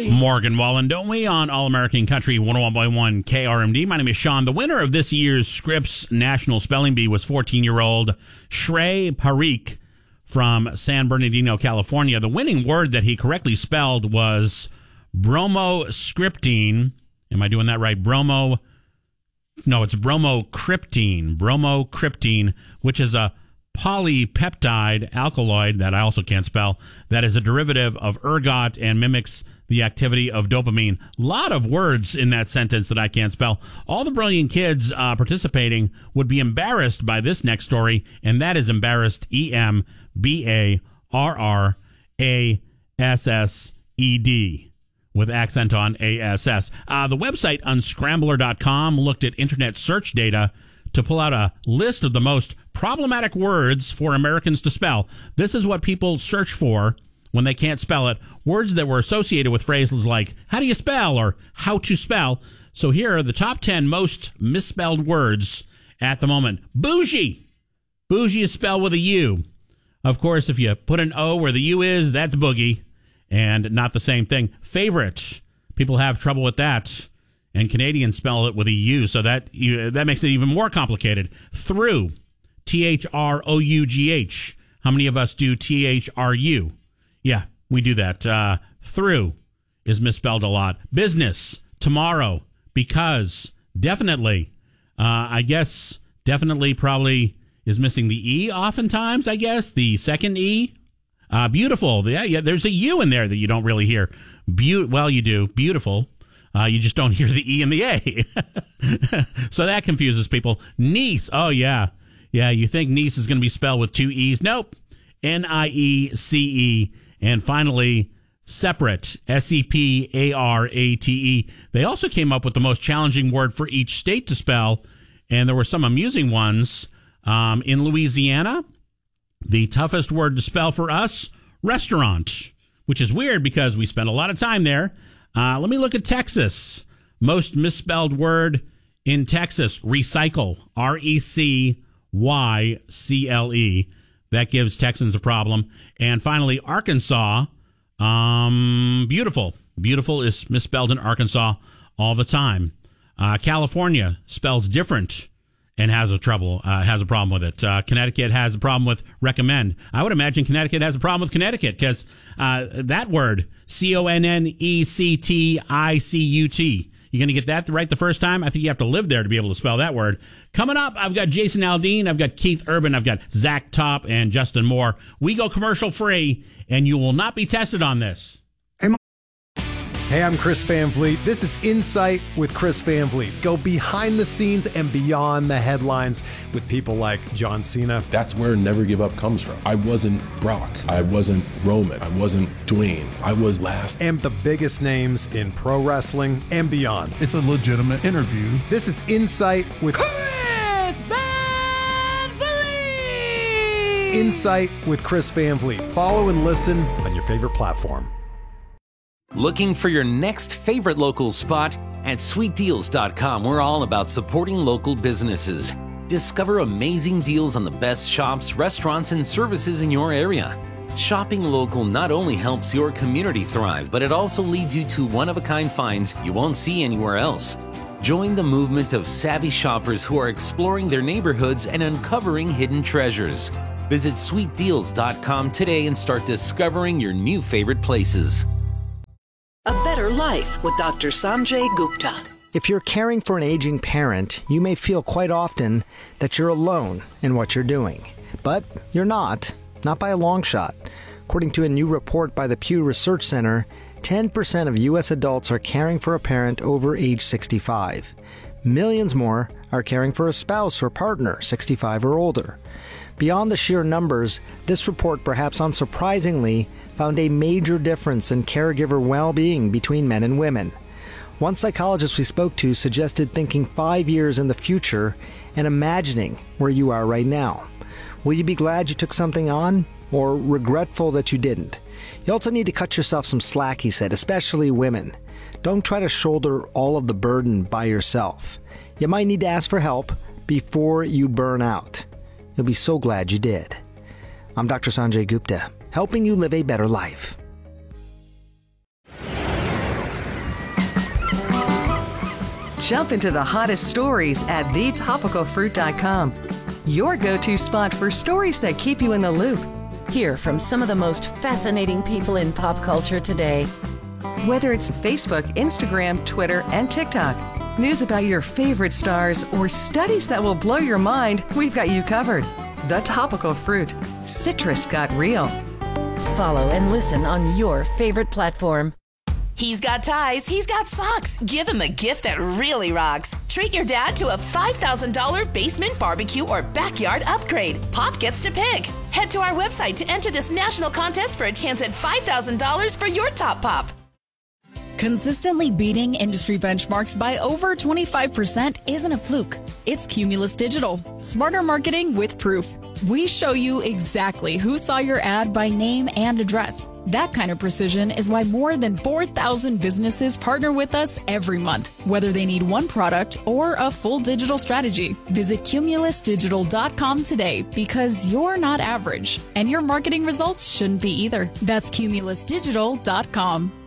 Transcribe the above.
we? Morgan Wallen, don't we? On All American Country 101.1 KRMD. My name is Sean. The winner of this year's Scripps National Spelling Bee was 14-year-old Shrey Parikh from San Bernardino, California. The winning word that he correctly spelled was bromoscriptine. Am I doing that right? No, it's bromocryptine. Bromocryptine, which is a polypeptide alkaloid that I also can't spell, that is a derivative of ergot and mimics the activity of dopamine. A lot of words in that sentence that I can't spell. All the brilliant kids participating would be embarrassed by this next story, and that is embarrassed, EMBARRASSED, with accent on ASS. The website unscrambler.com looked at internet search data to pull out a list of the most problematic words for Americans to spell. This is what people search for when they can't spell it. Words that were associated with phrases like, how do you spell, or how to spell. So here are the top 10 most misspelled words at the moment. Bougie. Bougie is spelled with a U. Of course, if you put an O where the U is, that's boogie, and not the same thing. Favorite. People have trouble with that. And Canadians spell it with a U, so that makes it even more complicated. Through, THROUGH. How many of us do THRU? Yeah, we do that. Through is misspelled a lot. Business, tomorrow, because, definitely. I guess definitely probably is missing the E oftentimes, I guess. The second E. Beautiful. Yeah, there's a U in there that you don't really hear. Well, you do. Beautiful. You just don't hear the E and the A. So that confuses people. Niece. Oh, yeah. Yeah, you think niece is going to be spelled with two E's. Nope. Niece. And finally, separate. SEPARATE. They also came up with the most challenging word for each state to spell, and there were some amusing ones. In Louisiana, the toughest word to spell for us, restaurant, which is weird because we spend a lot of time there. Let me look at Texas. Most misspelled word in Texas, recycle. RECYCLE. That gives Texans a problem. And finally, Arkansas. Beautiful. Beautiful is misspelled in Arkansas all the time. California spells different and has a problem with it. Connecticut has a problem with recommend. I would imagine Connecticut has a problem with Connecticut because that word, CONNECTICUT. You going to get that right the first time? I think you have to live there to be able to spell that word. Coming up, I've got Jason Aldean, I've got Keith Urban, I've got Zach Top, and Justin Moore. We go commercial free, and you will not be tested on this. Hey, I'm Chris Van Vliet. This is Insight with Chris Van Vliet. Go behind the scenes and beyond the headlines with people like John Cena. That's where Never Give Up comes from. I wasn't Brock. I wasn't Roman. I wasn't Dwayne. I was last. And the biggest names in pro wrestling and beyond. It's a legitimate interview. This is Insight with Chris Van Vliet. Insight with Chris Van Vliet. Follow and listen on your favorite platform. Looking for your next favorite local spot? At sweetdeals.com, we're all about supporting local businesses. Discover amazing deals on the best shops, restaurants, and services in your area. Shopping local not only helps your community thrive, but it also leads you to one-of-a-kind finds you won't see anywhere else. Join the movement of savvy shoppers who are exploring their neighborhoods and uncovering hidden treasures. Visit sweetdeals.com today and start discovering your new favorite places. A Better Life with Dr. Sanjay Gupta. If you're caring for an aging parent, you may feel quite often that you're alone in what you're doing. But you're not by a long shot. According to a new report by the Pew Research Center, 10% of U.S. adults are caring for a parent over age 65. Millions more are caring for a spouse or partner 65 or older. Beyond the sheer numbers, this report, perhaps unsurprisingly, found a major difference in caregiver well-being between men and women. One psychologist we spoke to suggested thinking 5 years in the future and imagining where you are right now. Will you be glad you took something on, or regretful that you didn't? You also need to cut yourself some slack, he said, especially women. Don't try to shoulder all of the burden by yourself. You might need to ask for help before you burn out. You'll be so glad you did. I'm Dr. Sanjay Gupta, helping you live a better life. Jump into the hottest stories at thetopicalfruit.com. Your go-to spot for stories that keep you in the loop. Hear from some of the most fascinating people in pop culture today. Whether it's Facebook, Instagram, Twitter, and TikTok, news about your favorite stars, or studies that will blow your mind, we've got you covered. The Topical Fruit. Citrus got real. Follow and listen on your favorite platform. He's got ties, he's got socks. Give him a gift that really rocks. Treat your dad to a $5,000 basement barbecue or backyard upgrade. Pop gets to pick. Head to our website to enter this national contest for a chance at $5,000 for your top pop. Consistently beating industry benchmarks by over 25% isn't a fluke. It's Cumulus Digital. Smarter marketing with proof. We show you exactly who saw your ad by name and address. That kind of precision is why more than 4,000 businesses partner with us every month, whether they need one product or a full digital strategy. Visit cumulusdigital.com today because you're not average, and your marketing results shouldn't be either. That's cumulusdigital.com.